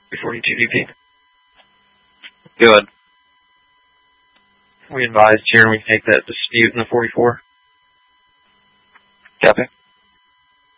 42 DP. Good. We advise Jeremy take that dispute in the 44. Copy.